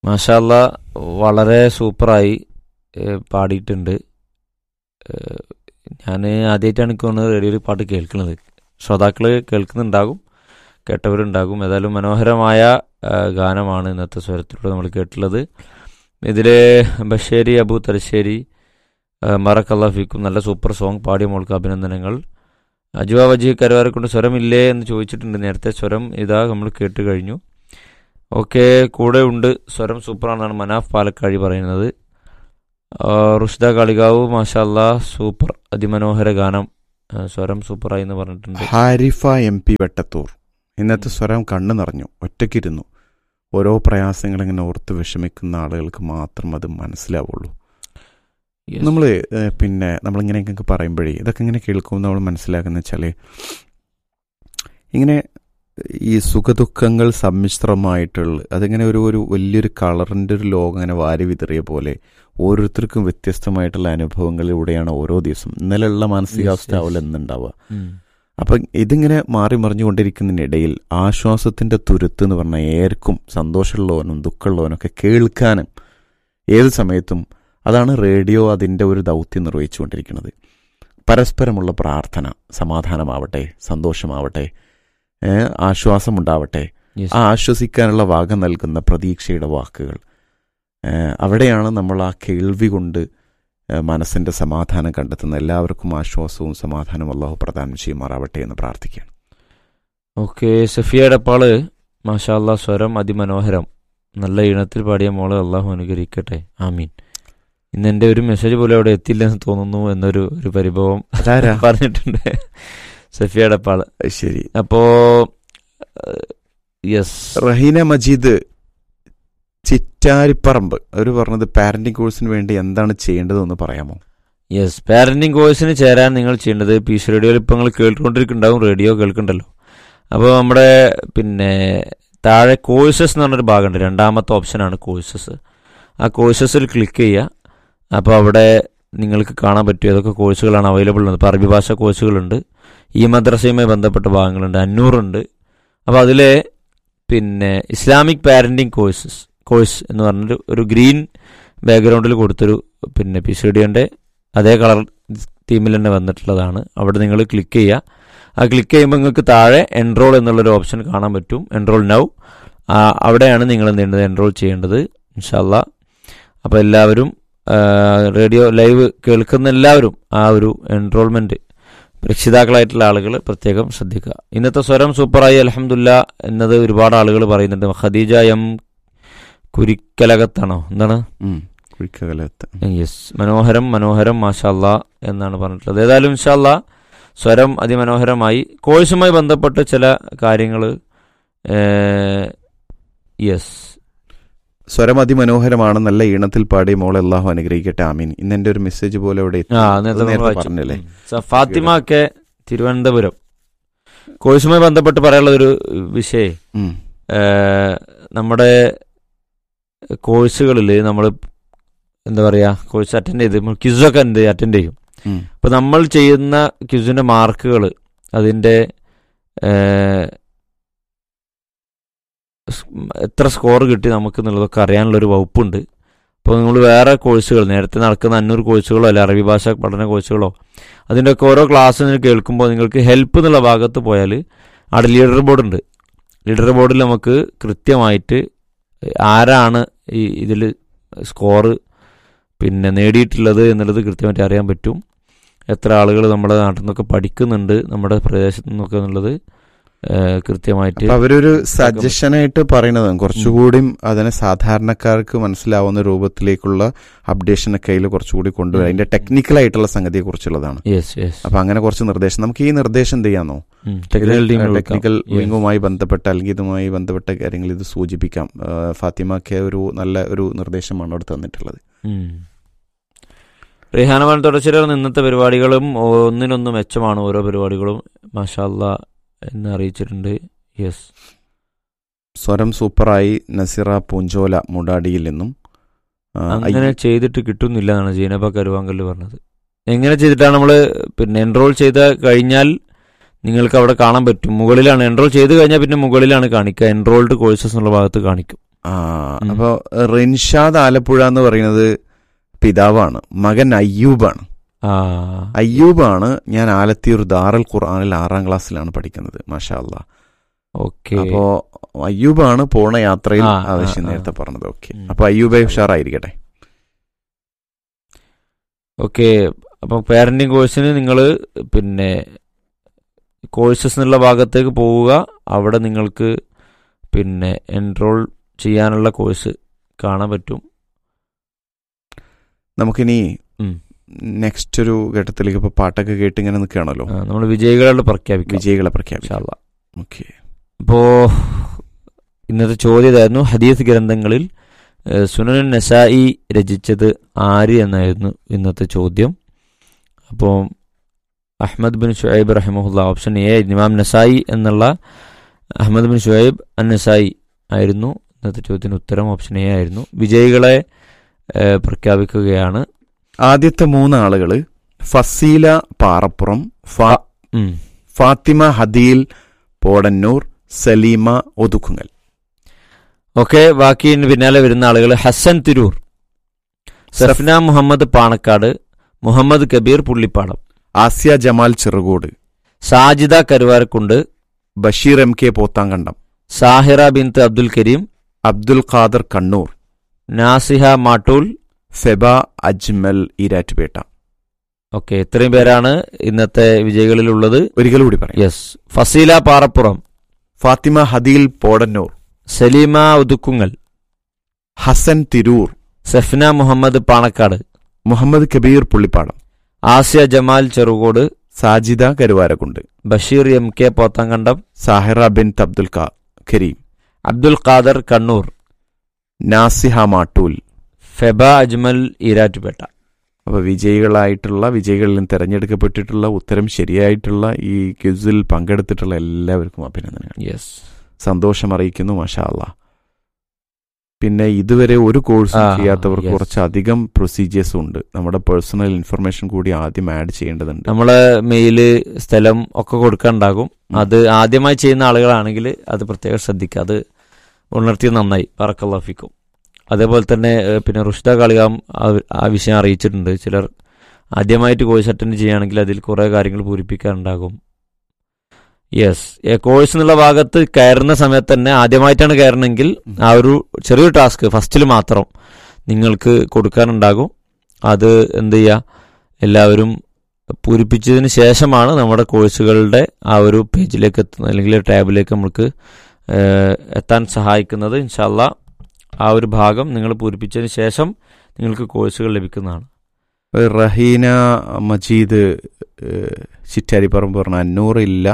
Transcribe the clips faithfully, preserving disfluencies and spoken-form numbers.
മാഷാ അല്ലാ വളരെ സൂപ്പറായി പാടിയിട്ടുണ്ട്. ഞാൻ ആദ്യമായിട്ടാണ് എനിക്ക് തോന്നുന്നത് റേഡിയോയിൽ പാട്ട് കേൾക്കുന്നത്. ശ്രോതാക്കൾ കേൾക്കുന്നുണ്ടാകും, കേട്ടവരുണ്ടാകും. ഏതായാലും മനോഹരമായ ഗാനമാണ് ഇന്നത്തെ സ്വരത്തിലൂടെ നമ്മൾ കേട്ടുള്ളത്. ഇതിൽ ബഷേരി അബു തലശ്ശേരി മറക്കല്ലാ ഫീക്കും നല്ല സൂപ്പർ സോങ് പാടിയ മോൾക്ക് അഭിനന്ദനങ്ങൾ. അജുവ വജി കരുവാരെ കൊണ്ട് സ്വരമില്ലേ എന്ന് ചോദിച്ചിട്ടുണ്ട് നേരത്തെ. സ്വരം ഇതാ നമ്മൾ കേട്ട് കഴിഞ്ഞു. ഓക്കെ, കൂടെ ഉണ്ട്, സ്വരം സൂപ്പറാണെന്നാണ് മനാഫ് പാലക്കാഴി പറയുന്നത്. റുഷ്ദ കാളികാവ് മാഷാ അല്ലാ സൂപ്പർ, അതിമനോഹര ഗാനം, സ്വരം സൂപ്പറായി എന്ന് പറഞ്ഞിട്ടുണ്ട്. ഹാരിഫ എം പി വെട്ടത്തൂർ ഇന്നത്തെ സ്വരം കണ്ണു നിറഞ്ഞു, ഒറ്റയ്ക്കിരുന്നു. ഓരോ പ്രയാസങ്ങൾ ഇങ്ങനെ ഓർത്ത് വിഷമിക്കുന്ന ആളുകൾക്ക് മാത്രം അത് മനസ്സിലാവുള്ളൂ. നമ്മൾ പിന്നെ നമ്മളിങ്ങനെയൊക്കെ പറയുമ്പോഴേ ഇതൊക്കെ ഇങ്ങനെ കേൾക്കുമ്പോൾ നമ്മൾ മനസ്സിലാക്കുന്ന വെച്ചാൽ ഇങ്ങനെ ഈ സുഖദുഃഖങ്ങൾ സമ്മിശ്രമായിട്ടുള്ള അതിങ്ങനെ ഒരു ഒരു വലിയൊരു കളറിൻ്റെ ഒരു ലോകം അങ്ങനെ വാരി വിതറിയ പോലെ ഓരോരുത്തർക്കും വ്യത്യസ്തമായിട്ടുള്ള അനുഭവങ്ങളിലൂടെയാണ് ഓരോ ദിവസം ഇന്നലെയുള്ള മാനസികാവസ്ഥ ആവില്ല എന്നുണ്ടാവുക. അപ്പം ഇതിങ്ങനെ മാറി മറിഞ്ഞുകൊണ്ടിരിക്കുന്നതിനിടയിൽ ആശ്വാസത്തിൻ്റെ തുരുത്ത് എന്ന് പറഞ്ഞാൽ ഏർക്കും സന്തോഷമുള്ളവനും ദുഃഖമുള്ളവനൊക്കെ കേൾക്കാനും ഏത് സമയത്തും അതാണ് റേഡിയോ അതിൻ്റെ ഒരു ദൗത്യം നിർവഹിച്ചുകൊണ്ടിരിക്കുന്നത്. പരസ്പരമുള്ള പ്രാർത്ഥന, സമാധാനമാവട്ടെ, സന്തോഷമാവട്ടെ, ആശ്വാസമുണ്ടാവട്ടെ, ആ ആശ്വസിക്കാനുള്ള വക നൽകുന്ന പ്രതീക്ഷയുടെ വാക്കുകൾ, അവിടെയാണ് നമ്മൾ ആ കേൾവി കൊണ്ട് മനസ്സിൻ്റെ സമാധാനം കണ്ടെത്തുന്ന. എല്ലാവർക്കും ആശ്വാസവും സമാധാനവും അള്ളാഹു പ്രദാനം ചെയ്യുമാറാവട്ടെ എന്ന് പ്രാർത്ഥിക്കുകയാണ്. ഓക്കെ, സഫിയയുടെ പാള് മാഷാ അല്ലാ സ്വരം അതിമനോഹരം, നല്ല ഈണത്തിൽ പാടിയ മോള് അള്ളാഹു അനുഗ്രഹിക്കട്ടെ, ആമീൻ. ഇന്ന് എൻ്റെ ഒരു മെസ്സേജ് പോലും അവിടെ എത്തില്ലെന്ന് തോന്നുന്നു എന്നൊരു ഒരു പരിഭവം പറഞ്ഞിട്ടുണ്ട് സഫിയയുടെ പാള്. ശരി, അപ്പോ യെസ്, റഹീന മജീദ് ചിറ്റാരിപ്പറമ്പ് അവർ പറഞ്ഞത് പാരന്റിംഗ് കോഴ്സിന് വേണ്ടി എന്താണ് ചെയ്യേണ്ടതെന്ന് പറയാമോ? യെസ്, പാരന്റിംഗ് കോഴ്സിന് ചേരാൻ നിങ്ങൾ ചെയ്യേണ്ടത് പീസ് റേഡിയോയിൽ ഇപ്പം നിങ്ങൾ കേട്ടുകൊണ്ടിരിക്കുന്നുണ്ടാവും, റേഡിയോ കേൾക്കണ്ടല്ലോ. അപ്പോൾ നമ്മുടെ പിന്നെ താഴെ കോഴ്സസ് എന്ന് പറഞ്ഞൊരു ഭാഗമുണ്ട്, രണ്ടാമത്തെ ഓപ്ഷനാണ് കോഴ്സസ്. ആ കോഴ്സസിൽ ക്ലിക്ക് ചെയ്യുക. അപ്പോൾ അവിടെ നിങ്ങൾക്ക് കാണാൻ പറ്റും ഏതൊക്കെ കോഴ്സുകളാണ് അവൈലബിൾ ഉള്ളത്. ഇപ്പോൾ അറബി ഭാഷ കോഴ്സുകളുണ്ട്, ഈ മദ്രസയുമായി ബന്ധപ്പെട്ട ഭാഗങ്ങളുണ്ട്, അഞ്ഞൂറുണ്ട്. അപ്പോൾ അതിലെ പിന്നെ ഇസ്ലാമിക് പാരന്റിംഗ് കോഴ്സസ് കോഴ്സ് എന്ന് പറഞ്ഞൊരു ഒരു ഗ്രീൻ ബാക്ക്ഗ്രൗണ്ടിൽ കൊടുത്തൊരു പിന്നെ പി സി ഡിയുടെ അതേ കളർ തീമിൽ തന്നെ വന്നിട്ടുള്ളതാണ്. അവിടെ നിങ്ങൾ ക്ലിക്ക് ചെയ്യുക. ആ ക്ലിക്ക് ചെയ്യുമ്പോൾ നിങ്ങൾക്ക് താഴെ എൻറോൾ എന്നുള്ളൊരു ഓപ്ഷൻ കാണാൻ പറ്റും, എൻറോൾ നൗ. അവിടെയാണ് നിങ്ങൾ എന്ത് ചെയ്യേണ്ടത്, എൻറോൾ ചെയ്യേണ്ടത് ഇൻഷാ അല്ലാ. അപ്പോൾ എല്ലാവരും റേഡിയോ ലൈവ് കേൾക്കുന്ന എല്ലാവരും ആ ഒരു എൻറോൾമെൻറ്റ് രക്ഷിതാക്കളായിട്ടുള്ള ആളുകൾ പ്രത്യേകം ശ്രദ്ധിക്കുക. ഇന്നത്തെ സ്വരം സൂപ്പറായി അൽഹംദുലില്ലാ എന്നത് ഒരുപാട് ആളുകൾ പറയുന്നുണ്ട്. ഖദീജ എം കുരിക്കലകത്താണോ എന്താണ്? യെസ്, മനോഹരം മനോഹരം മാഷാ അല്ലാ എന്നാണ് പറഞ്ഞിട്ടുള്ളത്. ഏതായാലും ഇൻഷാ അല്ലാ സ്വരം അതിമനോഹരമായി. കോഴ്സുമായി ബന്ധപ്പെട്ട് ചില കാര്യങ്ങൾ യെസ്, സ്വരം അതിമനോഹരമാണ്, നല്ല ഈണത്തിൽ പാടി മോളെ അല്ലാഹു അനുഗ്രഹിക്കട്ടെ, ആമീൻ. ഇന്ന് എൻ്റെ ഒരു മെസ്സേജ് പോലെ അവിടെ പറഞ്ഞില്ലേ. ഫാത്തിമ ഒക്കെ തിരുവനന്തപുരം കോഴ്സുമായി ബന്ധപ്പെട്ട് പറയാനുള്ള ഒരു വിഷയം, നമ്മുടെ കോഴ്സുകളിൽ നമ്മൾ എന്താ പറയുക, കോഴ്സ് അറ്റൻഡ് ചെയ്ത് നമ്മൾ ക്വിസൊക്കെ എന്ത് അറ്റൻഡ് ചെയ്യും. അപ്പോൾ നമ്മൾ ചെയ്യുന്ന ക്വിസിൻ്റെ മാർക്കുകൾ അതിൻ്റെ എത്ര സ്കോർ കിട്ടി നമുക്ക് എന്നുള്ളതൊക്കെ അറിയാനുള്ളൊരു വകുപ്പുണ്ട്. അപ്പോൾ നിങ്ങൾ വേറെ കോഴ്സുകൾ നേരത്തെ നടക്കുന്ന അഞ്ഞൂറ് കോഴ്സുകളോ അല്ല അറബി ഭാഷ പഠന കോഴ്സുകളോ അതിൻ്റെയൊക്കെ ഓരോ ക്ലാസ് നിങ്ങൾ കേൾക്കുമ്പോൾ നിങ്ങൾക്ക് ഹെൽപ്പ് എന്നുള്ള ഭാഗത്ത് പോയാൽ അവിടെ ലീഡർ ബോർഡ് ഉണ്ട്. ലീഡർ ബോർഡിൽ നമുക്ക് കൃത്യമായിട്ട് ആരാണ് ഈ ഇതിൽ സ്കോറ് പിന്നെ നേടിയിട്ടുള്ളത് എന്നുള്ളത് കൃത്യമായിട്ട് അറിയാൻ പറ്റും. എത്ര ആളുകൾ നമ്മുടെ നാട്ടിൽ നിന്നൊക്കെ പഠിക്കുന്നുണ്ട് നമ്മുടെ പ്രദേശത്തു നിന്നൊക്കെ എന്നുള്ളത് കൃത്യമായിട്ട് അവരൊരു സജഷനായിട്ട് പറയുന്നത് കുറച്ചുകൂടി അതിനെ സാധാരണക്കാർക്ക് മനസ്സിലാവുന്ന രൂപത്തിലേക്കുള്ള അപ്ഡേഷനൊക്കെ അതിൽ കുറച്ചുകൂടി കൊണ്ടുവരാം. അതിന്റെ ടെക്നിക്കലായിട്ടുള്ള സംഗതിയെ കുറിച്ചുള്ളതാണ്. അപ്പൊ അങ്ങനെ കുറച്ച് നിർദ്ദേശം നമുക്ക് ഈ നിർദ്ദേശം എന്ത് ചെയ്യാന്നോ, ടെക്നിക്കൽ വിങ്ങുമായി ബന്ധപ്പെട്ട അല്ലെങ്കിൽ ഇതുമായി ബന്ധപ്പെട്ട കാര്യങ്ങൾ ഇത് സൂചിപ്പിക്കാം. ഫാത്തിമക്ക് ഒരു നല്ല ഒരു നിർദ്ദേശമാണ് അവിടെ തന്നിട്ടുള്ളത്. റിഹാനവാൻ തുടർച്ചയായി ഇന്നത്തെ പരിപാടികളും ഒന്നിനൊന്ന് മെച്ചമാണ് ഓരോ പരിപാടികളും മാഷാ അല്ലാ എന്ന് അറിയിച്ചിട്ടുണ്ട്. യെസ്, സ്വരം സൂപ്പറായി. നസിറ പൂഞ്ചോല മുടാടിയിൽ നിന്നും അങ്ങനെ ചെയ്തിട്ട് കിട്ടുന്നില്ല എന്നാണ് ജീനബ കരുവാങ്കല് പറഞ്ഞത്. എങ്ങനെ ചെയ്തിട്ടാണ് നമ്മൾ പിന്നെ എൻറോൾ ചെയ്ത് കഴിഞ്ഞാൽ നിങ്ങൾക്ക് അവിടെ കാണാൻ പറ്റും. മുകളിലാണ് എൻറോൾ ചെയ്ത് കഴിഞ്ഞാൽ പിന്നെ മുകളിലാണ് കാണിക്കുക, എൻറോൾഡ് കോഴ്സസ് എന്നുള്ള ഭാഗത്ത് കാണിക്കും. ആ അപ്പോൾ റിൻഷാദ് ആലപ്പുഴ എന്ന് പറയുന്നത് പിതാവാണ്, മകൻ അയ്യൂബാണ്. ആ അയ്യൂബാണ്. ഞാൻ ആലത്തിയൂർ ദാറുൽ ഖുർആനിൽ ആറാം ക്ലാസ്സിലാണ് പഠിക്കുന്നത്. മാഷാ അല്ലാ. ഓക്കെ. അപ്പോ അയ്യൂബാണ് പോണ യാത്രയിൽ ആ, ആവശ്യം ആ, നേരത്തെ പറഞ്ഞത്. ഓക്കെ, ഉം. അപ്പൊ അയ്യൂബെ ഉഷാറായിരിക്കട്ടെ. ഓക്കെ. അപ്പം പാരന്റിങ് കോഴ്സിന് നിങ്ങൾ പിന്നെ കോഴ്സസ് എന്നുള്ള ഭാഗത്തേക്ക് പോവുക. അവിടെ നിങ്ങൾക്ക് പിന്നെ എൻറോൾ ചെയ്യാനുള്ള കോഴ്സ് കാണാൻ പറ്റും. നമുക്കിനി ഉം. നെക്സ്റ്റ് ഒരു ഘട്ടത്തിലേക്ക് ഇപ്പൊ പാട്ടൊക്കെ കേട്ട് ഇങ്ങനെ നിൽക്കുകയാണല്ലോ, നമ്മൾ വിജയികളെ പ്രഖ്യാപിക്കാം വിജയികളെ ഇൻഷാ പ്രഖ്യാപിക്കാം. അല്ലാ. ഓക്കെ. അപ്പോൾ ഇന്നത്തെ ചോദ്യം ഇതായിരുന്നു, ഹദീസ് ഗ്രന്ഥങ്ങളിൽ ഏഹ്, സുനൻ നസായി രചിച്ചത് ആര് എന്നായിരുന്നു ഇന്നത്തെ ചോദ്യം. അപ്പോൾ അഹ്മദ് ബിൻ ഷുഐബ് റഹിമഹുല്ല, ഓപ്ഷൻ എ ഇമാം നസായി എന്നുള്ള അഹ്മദ് ബിൻ ഷുഐബ് അൻ നസായി ആയിരുന്നു ഇന്നത്തെ ചോദ്യത്തിന് ഉത്തരം. ഓപ്ഷൻ എ ആയിരുന്നു. വിജയികളെ ഏഹ്, പ്രഖ്യാപിക്കുകയാണ്. ആദ്യത്തെ മൂന്ന് ആളുകള് ഫസീല പാറപ്പുറം, ഫാ- ഉം. ഫാത്തിമ ഹദീൽ പോടന്നൂർ, സലീമ ഒതുക്കുങ്ങൽ. ഓക്കെ. ബാക്കി പിന്നാലെ വരുന്ന ആളുകൾ Hasan Tirur, Safna Muhammad Panakkad, Muhammad Kabir Pullippadam, Asiya Jamal Cherukode, Sajida Karuvarakundu, Basheer M K Pothankandam, Sahira ബിൻത്ത് Abdul Kareem, Abdul Khader Kannur, Nasiha Mattool. Feba Ajmal Erattupetta. Okay. ഇത്രയും പേരാണ് ഇന്നത്തെ വിജയികളിലുള്ളത്. ഒരിക്കൽ കൂടി പറയാം. യെസ്. ഫസീല പാറപ്പുറം, Fathima Hadeel Podanur, Saleema ഉതുക്കുങ്ങൽ, Hasan Tirur, Safna Muhammad Panakkad, Muhammad Kabir Pullippadam, Asiya Jamal Cherukode, Sajida Karuvarakundu, Basheer M K Pothankandam, Sahira bin Abdul ക- കരീം, അബ്ദുൽ ഖാദർ കണ്ണൂർ, നാസിഹ മാട്ടൂൽ. ഫെബ അജ്മൽ ഈരാറ്റുപേട്ട. അപ്പോൾ വിജയികളായിട്ടുള്ള വിജയികളിൽ നിന്ന് തിരഞ്ഞെടുക്കപ്പെട്ടിട്ടുള്ള ഉത്തരം ശരിയായിട്ടുള്ള ഈ ക്വിസിൽ പങ്കെടുത്തിട്ടുള്ള എല്ലാവർക്കും അഭിനന്ദനങ്ങൾ. യെസ്. സന്തോഷം അറിയിക്കുന്നു. മാഷാ അല്ലാ. പിന്നെ ഇതുവരെ ഒരു കോഴ്സും ആ, ചെയ്യാത്തവർക്ക് yes. കുറച്ചധികം പ്രൊസീജിയേഴ്സ് ഉണ്ട്. നമ്മുടെ പേഴ്സണൽ ഇൻഫർമേഷൻ കൂടി ആദ്യം ആഡ് ചെയ്യേണ്ടതുണ്ട്. നമ്മളെ മെയില് സ്ഥലം ഒക്കെ കൊടുക്കാനുണ്ടാകും. അത് ആദ്യമായി ചെയ്യുന്ന ആളുകളാണെങ്കിൽ അത് പ്രത്യേകം ശ്രദ്ധിക്കുക. അത് ഉണർത്തിയത് നന്നായി. ബറക്കല്ലാഹു ഫീക്കും. അതേപോലെ തന്നെ ഏഹ്, പിന്നെ റുഷ്ദ കാളികാം ആ- ആ വിഷയം അറിയിച്ചിട്ടുണ്ട്. ചിലർ ആദ്യമായിട്ട് കോഴ്സ് അറ്റൻഡ് ചെയ്യുകയാണെങ്കിൽ അതിൽ കുറേ കാര്യങ്ങൾ പൂരിപ്പിക്കാനുണ്ടാകും. യെസ്. കോഴ്സ് എന്നുള്ള ഭാഗത്ത് കയറുന്ന സമയത്ത് തന്നെ ആദ്യമായിട്ടാണ് കയറണമെങ്കിൽ ആ ഒരു ചെറിയൊരു ടാസ്ക് ഫസ്റ്റിൽ മാത്രം നിങ്ങൾക്ക് കൊടുക്കാനുണ്ടാകും. അത് എന്ത് ചെയ്യുക, എല്ലാവരും പൂരിപ്പിച്ചതിന് ശേഷമാണ് നമ്മുടെ കോഴ്സുകളുടെ ആ ഒരു പേജിലേക്ക് എത്തുന്നത്, അല്ലെങ്കിൽ ടാബിലേക്ക് നമുക്ക് ഏഹ്, എത്താൻ സഹായിക്കുന്നത്. ഇൻഷാ അല്ലാ ആ ഒരു ഭാഗം നിങ്ങൾ പൂരിപ്പിച്ചതിന് ശേഷം നിങ്ങൾക്ക് കോഴ്സുകൾ ലഭിക്കുന്നതാണ്. റഹീന മജീദ് ഏഹ്, ചിറ്റാരിപ്പറമ്പ് പറഞ്ഞ അഞ്ഞൂറില്ല.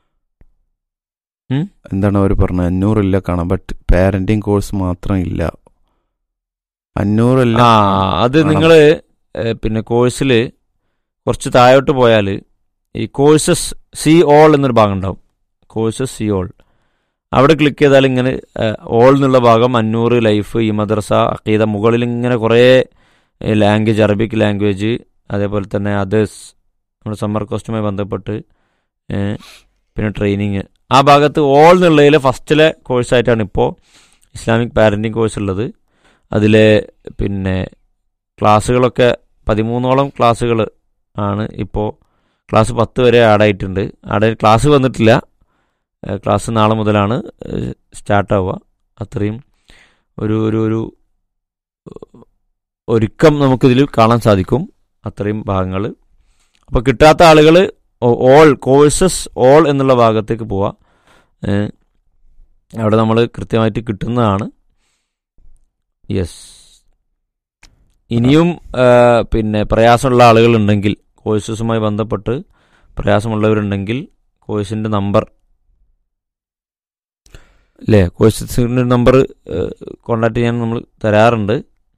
ഉം? എന്താണ് അവർ പറഞ്ഞത്? അഞ്ഞൂറില്ല കാണാം, ബട്ട് പാരന്റിങ് കോഴ്സ് മാത്രം ഇല്ല. അഞ്ഞൂറില്ല. ആ അത് കാണാം. നിങ്ങൾ പിന്നെ കോഴ്സിൽ കുറച്ച് താഴോട്ട് പോയാൽ ഈ കോഴ്സസ് സി ഓൾ എന്നൊരു ഭാഗം ഉണ്ടാവും. കോഴ്സസ് സി ഓൾ അവിടെ ക്ലിക്ക് ചെയ്താൽ ഇങ്ങനെ ഓൾ എന്നുള്ള ഭാഗം അഞ്ഞൂറ്, ലൈഫ്, ഈ മദ്രസ, അഖീദ, മുകളിൽ ഇങ്ങനെ കുറേ ലാംഗ്വേജ്, അറബിക് ലാംഗ്വേജ്, അതേപോലെ തന്നെ അതേഴ്സ്, നമ്മുടെ സമ്മർ കോസ്റ്റുമായി ബന്ധപ്പെട്ട് ഏഹ്, പിന്നെ ട്രെയിനിങ്, ആ ഭാഗത്ത് ഓൾ എന്നുള്ളതിൽ ഫസ്റ്റിലെ കോഴ്സായിട്ടാണ് ഇപ്പോൾ ഇസ്ലാമിക് പാരൻറ്റിങ് കോഴ്സ് ഉള്ളത്. അതിലെ പിന്നെ ക്ലാസ്സുകളൊക്കെ പതിമൂന്നോളം ക്ലാസ്സുകൾ ആണ് ഇപ്പോൾ. ക്ലാസ് പത്ത് വരെ ആഡായിട്ടുണ്ട്. ആടെ ക്ലാസ് വന്നിട്ടില്ല. ഏഹ് ക്ലാസ് നാളെ മുതലാണ് സ്റ്റാർട്ടാവുക. അത്രയും ഒരു ഒരു ഒരു ഒരുക്കം നമുക്കിതിൽ കാണാൻ സാധിക്കും. അത്രയും ഭാഗങ്ങൾ. അപ്പോൾ കിട്ടാത്ത ആളുകൾ ഓൾ കോഴ്സസ് ഓൾ എന്നുള്ള ഭാഗത്തേക്ക് പോവാം. ഏഹ് അവിടെ നമ്മൾ കൃത്യമായിട്ട് കിട്ടുന്നതാണ്. യെസ്. ഇനിയും ആ, പിന്നെ പ്രയാസമുള്ള ആളുകളുണ്ടെങ്കിൽ, കോഴ്സസുമായി ബന്ധപ്പെട്ട് പ്രയാസമുള്ളവരുണ്ടെങ്കിൽ കോഴ്സിൻ്റെ നമ്പർ അല്ലേ, കോഴ്സസിൻ്റെ നമ്പർ കോണ്ടാക്ട് ചെയ്യാൻ നമ്മൾ തരാറുണ്ട്.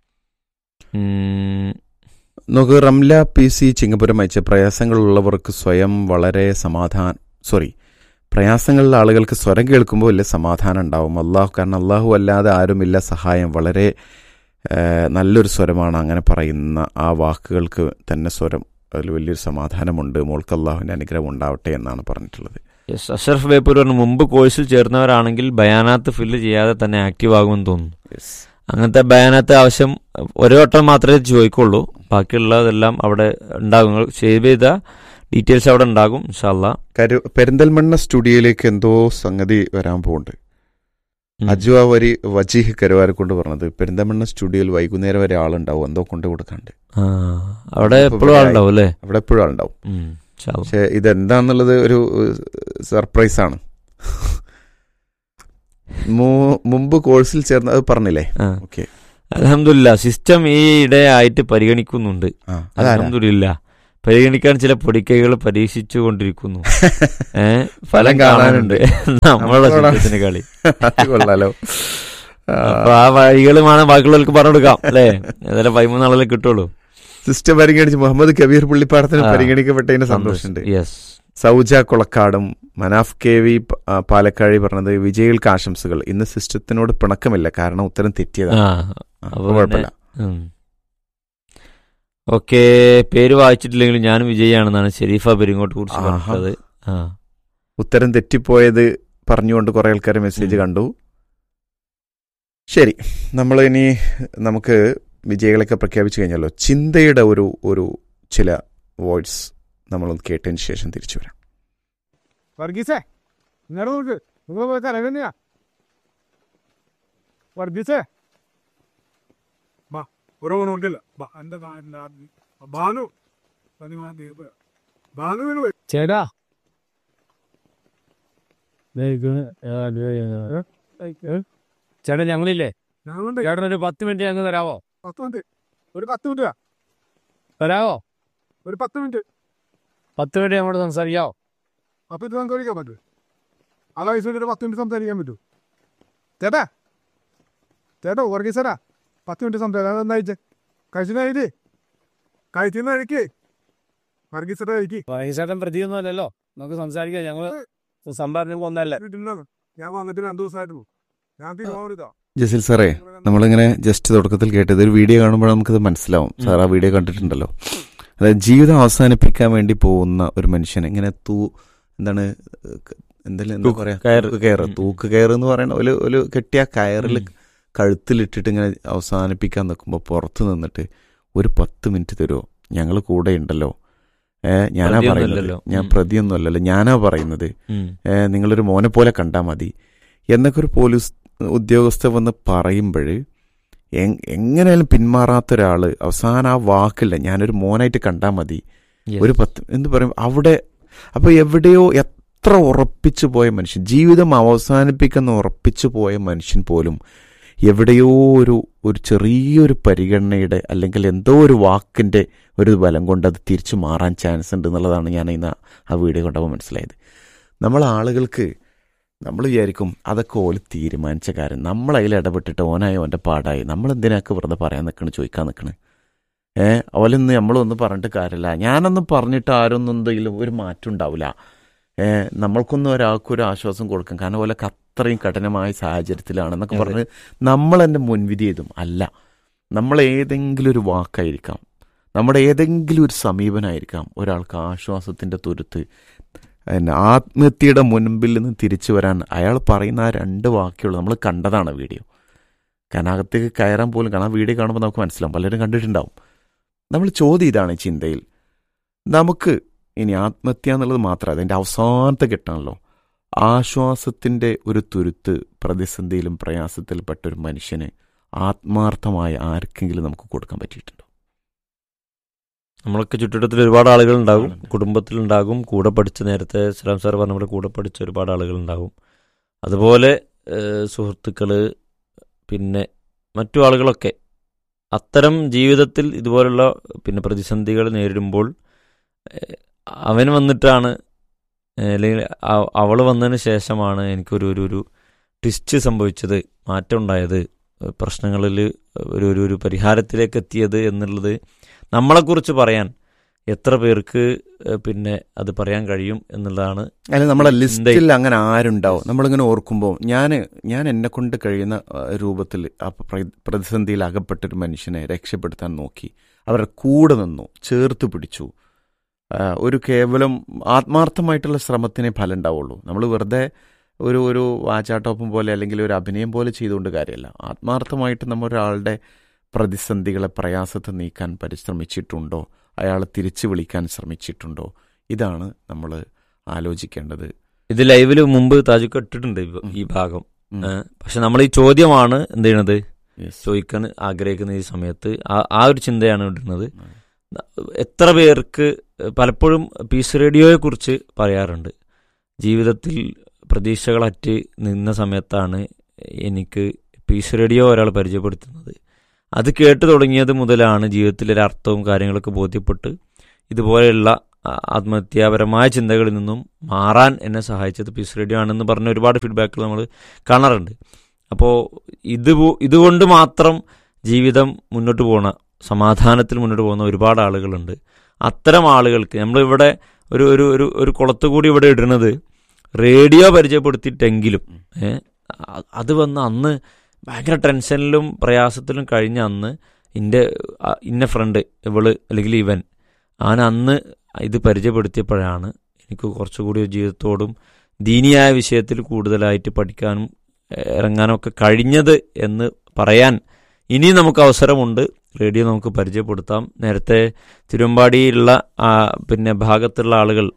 ഉം, നോക്ക്, റംല പി സി ചിങ്ങപുരം അയച്ച പ്രയാസങ്ങളുള്ളവർക്ക് സ്വയം വളരെ സമാധാനം സോറി പ്രയാസങ്ങളുള്ള ആളുകൾക്ക് സ്വരം കേൾക്കുമ്പോൾ വലിയ സമാധാനം ഉണ്ടാവും. അള്ളാഹു, കാരണം അള്ളാഹു അല്ലാതെ ആരുമില്ല സഹായം. വളരെ ഏഹ്, നല്ലൊരു സ്വരമാണ്. അങ്ങനെ പറയുന്ന ആ വാക്കുകൾക്ക് തന്നെ സ്വരം, അതിൽ വലിയൊരു സമാധാനമുണ്ട്. മോൾക്ക് അള്ളാഹുവിൻ്റെ അനുഗ്രഹം ഉണ്ടാവട്ടെ എന്നാണ് പറഞ്ഞിട്ടുള്ളത്. യെസ്. അഷറഫ് ബേപ്പൂർ പറഞ്ഞു, മുമ്പ് കോഴ്സിൽ ചേർന്നവരാണെങ്കിൽ ബയാനാത്ത് ഫില്ല് ചെയ്യാതെ തന്നെ ആക്റ്റീവ് ആകുമെന്ന് തോന്നുന്നു. അങ്ങനത്തെ ബയാനത്തെ ആവശ്യം ഒരു വട്ടം മാത്രമേ ചോദിക്കുള്ളൂ. ബാക്കിയുള്ളതെല്ലാം അവിടെ ഉണ്ടാകും. സേവ് ചെയ്ത ഡീറ്റെയിൽസ് അവിടെ ഉണ്ടാകും ഇൻഷാ അല്ലാഹ്. കരു പെരിന്തൽമണ്ണ സ്റ്റുഡിയോയിലേക്ക് എന്തോ സംഗതി വരാൻ പോകുന്നുണ്ട്. അജു ആ വരി വജീഹ് കരുവാരെ കൊണ്ട് പറഞ്ഞത് പെരിന്തൽമണ്ണ സ്റ്റുഡിയോയിൽ വൈകുന്നേരം വരെ ആളുണ്ടാവും, എന്തോ കൊണ്ട് കൊടുക്കാണ്ട്. അവിടെ എപ്പോഴും ആളുണ്ടാവും അല്ലേ? അവിടെ എപ്പോഴും ആളുണ്ടാവും. പക്ഷെ ഇതെന്താന്നുള്ളത് ഒരു സർപ്രൈസ് ആണ്. മുമ്പ് കോഴ്സിൽ ചേർന്ന് അത് പറഞ്ഞില്ലേ? ഓക്കെ, അൽഹംദുലില്ലാ സിസ്റ്റം ഈ ഇടയായിട്ട് പരിഗണിക്കുന്നുണ്ട്. അൽഹംദുലില്ലാ പരിഗണിക്കാൻ ചില പൊടിക്കൈകൾ പരീക്ഷിച്ചു കൊണ്ടിരിക്കുന്നു. ഏഹ് ഫലം കാണാനുണ്ട് നമ്മളുടെ സിസ്റ്റത്തിന് കളി. കൊള്ളാലോ. അപ്പൊ ആ വഴികളുമാണ് ബാക്കിയുള്ളവർക്ക് പറഞ്ഞു കൊടുക്കാം അല്ലേ? ഏതായാലും പതിമൂന്നാളെ കിട്ടുള്ളൂ. സിസ്റ്റം പരിഗണിച്ച് മുഹമ്മദ് കബീർ പുള്ളിപ്പാടത്തിന് പരിഗണിക്കപ്പെട്ടതിന് സന്തോഷമുണ്ട്. സൗജ കൊളക്കാടും മനാഫ് കെ വി പാലക്കാഴി പറഞ്ഞത് വിജയികൾക്ക് ആശംസകൾ. ഇന്ന് സിസ്റ്റത്തിനോട് പിണക്കമില്ല, കാരണം ഉത്തരം തെറ്റിയതാണ്. കുഴപ്പമില്ല. ഓക്കെ, പേര് വായിച്ചിട്ടില്ലെങ്കിൽ ഞാൻ വിജയാണെന്നാണ് ഷെരീഫ പെരിങ്ങോട്ട് കുറിച്ച് പറഞ്ഞത്. ഉത്തരം തെറ്റിപ്പോയത് പറഞ്ഞുകൊണ്ട് കുറെ ആൾക്കാർ മെസ്സേജ് കണ്ടു. ശരി, നമ്മൾ ഇനി നമുക്ക് വിജയികളൊക്കെ പ്രഖ്യാപിച്ചു കഴിഞ്ഞല്ലോ. ചിന്തയുടെ ഒരു ഒരു ചില വോയിസ് നമ്മളൊന്ന് കേട്ടതിന് ശേഷം തിരിച്ചു വരാം. വർഗീസേ ഇങ്ങോട്ട് നോക്ക്, നിങ്ങൾ പോയി തലകന്നെയാ. വർഗീസേ ബാ ഒരു ഗുണമുണ്ടില്ല. എൻ്റെ ബാനു ബാനുവിന് ചേട്ടാ ചേട്ടാ ഞങ്ങളില്ലേ, ചേട്ടനൊരു പത്ത് മിനിറ്റ് ഞങ്ങൾ തരാവോ? പത്ത് മിനിറ്റ് ഒരു പത്ത് മിനിറ്റ് തരാവോ? ഒരു പത്ത് മിനിറ്റ് പത്ത് മിനിറ്റ് ഞങ്ങളോട് സംസാരിക്കാവോ? അപ്പം ഇത് സംസാരിക്കാൻ പറ്റുമോ? ആ വയസ്സിൽ ഒരു പത്ത് മിനിറ്റ് സംസാരിക്കാൻ പറ്റുമോ? ചേട്ടാ ചേട്ടാ വർഗീസേട്ടാ പത്ത് മിനിറ്റ് സംസാരിക്കാം. അതെന്താ കഴിച്ചേ? കഴിച്ചിട്ടായില്ലേ? കഴിച്ചെന്ന് കഴിക്കേ വർഗീസേട്ടാ കഴിക്കേ. വർഗീസേട്ടൻ പ്രതിയൊന്നും അല്ലല്ലോ, നമുക്ക് സംസാരിക്കാം. ഞങ്ങൾ സംഭാവന ഒന്നല്ല. ഞാൻ വന്നിട്ട് രണ്ടു ദിവസമായിരുന്നു. ഞാൻ തീരുമാനിതാ. ജസീൽ സാറേ, നമ്മളിങ്ങനെ ജസ്റ്റ് തുടക്കത്തിൽ കേട്ടത് ഒരു വീഡിയോ കാണുമ്പോൾ നമുക്കത് മനസ്സിലാവും. സാർ ആ വീഡിയോ കണ്ടിട്ടുണ്ടല്ലോ. അതായത് ജീവിതം അവസാനിപ്പിക്കാൻ വേണ്ടി പോകുന്ന ഒരു മനുഷ്യൻ ഇങ്ങനെ തൂ എന്താണ് എന്തെങ്കിലും എന്താ പറയാ കയറ് തൂക്ക് കയറ് എന്ന് പറയുന്ന ഒരു ഒരു കെട്ടിയ കയറിൽ കഴുത്തിലിട്ടിട്ട് ഇങ്ങനെ അവസാനിപ്പിക്കാൻ നിൽക്കുമ്പോൾ പുറത്ത് നിന്നിട്ട് ഒരു പത്ത് മിനിറ്റ് തരുമോ, ഞങ്ങൾ കൂടെ ഉണ്ടല്ലോ, ഏഹ് ഞാനാ പറയുന്നത്, ഞാൻ പ്രതിയൊന്നും അല്ലല്ലോ, ഞാനാ പറയുന്നത്, ഏഹ് നിങ്ങളൊരു മോനെ പോലെ കണ്ടാൽ മതി എന്നൊക്കെ ഒരു പോലീസ് ഉദ്യോഗസ്ഥ വന്ന് പറയുമ്പോൾ എങ്ങനെയാലും പിന്മാറാത്ത ഒരാള് അവസാനം ആ വാക്കില്ല, ഞാനൊരു മോനായിട്ട് കണ്ടാൽ മതി, ഒരു പത്ത് എന്ന് പറയും അവിടെ. അപ്പൊ എവിടെയോ എത്ര ഉറപ്പിച്ചു പോയ മനുഷ്യൻ, ജീവിതം അവസാനിപ്പിക്കുന്ന ഉറപ്പിച്ചു പോയ മനുഷ്യൻ പോലും എവിടെയോ ഒരു ഒരു ചെറിയൊരു പരിഗണനയുടെ അല്ലെങ്കിൽ എന്തോ ഒരു വാക്കിന്റെ ഒരു ബലം കൊണ്ട് അത് തിരിച്ചു മാറാൻ ചാൻസ് ഉണ്ട് എന്നുള്ളതാണ് ഞാൻ ഇന്ന് ആ വീഡിയോ കണ്ടപ്പോൾ മനസ്സിലായത്. നമ്മൾ ആളുകൾക്ക് നമ്മൾ വിചാരിക്കും അതൊക്കെ ഓല് തീരുമാനിച്ച കാര്യം, നമ്മൾ അതിൽ ഇടപെട്ടിട്ട് ഓനായി ഓൻ്റെ പാടായി, നമ്മൾ എന്തിനൊക്കെ വെറുതെ പറയാൻ നിൽക്കണ്, ചോദിക്കാൻ നിൽക്കണ്. ഏഹ് ഓലൊന്ന് നമ്മളൊന്നും പറഞ്ഞിട്ട് കാര്യമില്ല, ഞാനൊന്നും പറഞ്ഞിട്ട് ആരൊന്നും എന്തെങ്കിലും ഒരു മാറ്റം ഉണ്ടാവില്ല. ഏഹ് നമ്മൾക്കൊന്നും ഒരാൾക്കൊരു ആശ്വാസം കൊടുക്കാം, കാരണം ഓലൊക്കെ അത്രയും കഠിനമായ സാഹചര്യത്തിലാണെന്നൊക്കെ പറഞ്ഞ് നമ്മൾ എൻ്റെ മുൻവിധി ചെയ്തും അല്ല. നമ്മൾ ഏതെങ്കിലും ഒരു വാക്കായിരിക്കാം, നമ്മുടെ ഏതെങ്കിലും ഒരു സമീപനമായിരിക്കാം ഒരാൾക്ക് ആശ്വാസത്തിൻ്റെ തുരുത്ത്. പിന്നെ ആത്മഹത്യയുടെ മുൻപിൽ നിന്ന് തിരിച്ചു വരാൻ അയാൾ പറയുന്ന ആ രണ്ട് വാക്കുകൾ നമ്മൾ കണ്ടതാണ് വീഡിയോ. കാരണം അകത്തേക്ക് കയറാൻ പോലും കാണാം. വീഡിയോ കാണുമ്പോൾ നമുക്ക് മനസ്സിലാവും, പലരും കണ്ടിട്ടുണ്ടാവും. നമ്മൾ ചോദ്യം ഇതാണ് ചിന്തയിൽ, നമുക്ക് ഇനി ആത്മഹത്യ എന്നുള്ളത് മാത്രമല്ല, അതിൻ്റെ അവസാനത്തെ ഘട്ടമാണല്ലോ, ആശ്വാസത്തിൻ്റെ ഒരു തുരുത്ത് പ്രതിസന്ധിയിലും പ്രയാസത്തിൽപ്പെട്ട ഒരു മനുഷ്യന് ആത്മാർത്ഥമായ ആർക്കെങ്കിലും നമുക്ക് കൊടുക്കാൻ പറ്റിയിട്ടുണ്ടോ? നമ്മളൊക്കെ ചുറ്റുവട്ടത്തിൽ ഒരുപാട് ആളുകളുണ്ടാകും, കുടുംബത്തിലുണ്ടാകും, കൂടെ പഠിച്ച, നേരത്തെ സലാം സാർ പറഞ്ഞ നമ്മുടെ കൂടെ പഠിച്ച ഒരുപാട് ആളുകളുണ്ടാകും, അതുപോലെ സുഹൃത്തുക്കൾ, പിന്നെ മറ്റു ആളുകളൊക്കെ. അത്തരം ജീവിതത്തിൽ ഇതുപോലുള്ള പിന്നെ പ്രതിസന്ധികൾ നേരിടുമ്പോൾ അവൻ വന്നിട്ടാണ് അല്ലെങ്കിൽ അവൾ വന്നതിന് ശേഷമാണ് എനിക്കൊരു ഒരു ഒരു ട്വിസ്റ്റ് സംഭവിച്ചത്, മാറ്റം ഉണ്ടായത്, പ്രശ്നങ്ങളിൽ ഒരു ഒരു ഒരു പരിഹാരത്തിലേക്ക് എത്തിയത് എന്നുള്ളത് നമ്മളെക്കുറിച്ച് പറയാൻ എത്ര പേർക്ക് പിന്നെ അത് പറയാൻ കഴിയും എന്നുള്ളതാണ്. അല്ല, നമ്മളെ ലിസ്റ്റിൽ അങ്ങനെ ആരുണ്ടാവും? നമ്മളിങ്ങനെ ഓർക്കുമ്പോൾ ഞാൻ ഞാൻ എന്നെ കൊണ്ട് കഴിയുന്ന രൂപത്തിൽ ആ പ്രതിസന്ധിയിൽ അകപ്പെട്ടൊരു മനുഷ്യനെ രക്ഷപ്പെടുത്താൻ നോക്കി, അവരുടെ കൂടെ നിന്നു, ചേർത്ത് പിടിച്ചു. ഒരു കേവലം ആത്മാർത്ഥമായിട്ടുള്ള ശ്രമത്തിനെ ഫലം ഉണ്ടാവുള്ളൂ. നമ്മൾ വെറുതെ ഒരു ഒരു വാചാട്ടോപ്പം പോലെ അല്ലെങ്കിൽ ഒരു അഭിനയം പോലെ ചെയ്തുകൊണ്ട് കാര്യമല്ല. ആത്മാർത്ഥമായിട്ട് നമ്മൾ ഒരാളുടെ പ്രതിസന്ധികളെ, പ്രയാസത്തെ നീക്കാൻ പരിശ്രമിച്ചിട്ടുണ്ടോ, അയാളെ തിരിച്ചു വിളിക്കാൻ ശ്രമിച്ചിട്ടുണ്ടോ, ഇതാണ് നമ്മൾ ആലോചിക്കേണ്ടത്. ഇത് ലൈവില് മുമ്പ് താജുക്ക് ഇട്ടിട്ടുണ്ട് ഈ ഭാഗം. പക്ഷെ നമ്മൾ ഈ ചോദ്യമാണ് എന്ത് ചെയ്യണത്, ചോദിക്കാൻ ആഗ്രഹിക്കുന്ന ഈ സമയത്ത് ആ ഒരു ചിന്തയാണ് ഇടുന്നത്. എത്ര പേർക്ക് പലപ്പോഴും പീസ് റേഡിയോയെ കുറിച്ച് പറയാറുണ്ട്, ജീവിതത്തിൽ പ്രതീക്ഷകളറ്റ് നിന്ന സമയത്താണ് എനിക്ക് പീസ് റേഡിയോ ഒരാൾ പരിചയപ്പെടുത്തുന്നത്. അത് കേട്ട് തുടങ്ങിയത് മുതലാണ് ജീവിതത്തിലെ അർത്ഥവും കാര്യങ്ങളൊക്കെ ബോധ്യപ്പെട്ട് ഇതുപോലെയുള്ള ആത്മഹത്യാപരമായ ചിന്തകളിൽ നിന്നും മാറാൻ എന്നെ സഹായിച്ചത് പീസ് റേഡിയോ ആണെന്ന് പറഞ്ഞ ഒരുപാട് ഫീഡ്ബാക്കുകൾ നമ്മൾ കാണാറുണ്ട്. അപ്പോൾ ഇത് ഇതുകൊണ്ട് മാത്രം ജീവിതം മുന്നോട്ട് പോകണ, സമാധാനത്തിൽ മുന്നോട്ട് പോകുന്ന ഒരുപാട് ആളുകളുണ്ട്. അത്തരം ആളുകൾക്ക് നമ്മളിവിടെ ഒരു ഒരു ഒരു ഒരു കുളത്തുകൂടി ഇവിടെ ഇടുന്നത് റേഡിയോ പരിചയപ്പെടുത്തിയിട്ടെങ്കിലും അത് വന്ന് അന്ന് ഭയങ്കര ടെൻഷനിലും പ്രയാസത്തിലും കഴിഞ്ഞ അന്ന് എൻ്റെ ഇന്ന ഫ്രണ്ട് ഇവള് അല്ലെങ്കിൽ ഇവൻ അവൻ അന്ന് ഇത് പരിചയപ്പെടുത്തിയപ്പോഴാണ് എനിക്ക് കുറച്ചുകൂടി ജീവിതത്തോടും ദീനിയായ വിഷയത്തിൽ കൂടുതലായിട്ട് പഠിക്കാനും ഇറങ്ങാനും ഒക്കെ കഴിഞ്ഞത് എന്ന് പറയാൻ ഇനിയും നമുക്ക് അവസരമുണ്ട്. റേഡിയോ നമുക്ക് പരിചയപ്പെടുത്താം. നേരത്തെ തിരുവമ്പാടിയിലുള്ള പിന്നെ ഭാഗത്തുള്ള ആളുകൾ